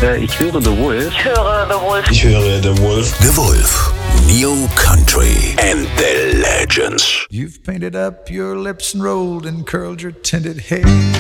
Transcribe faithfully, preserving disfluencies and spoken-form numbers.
Äh, ich höre The Wolf. Ich höre The Wolf. Ich höre The Wolf. The Wolf. New Country and the Legends. You've painted up your lips and rolled and curled your tinted hair.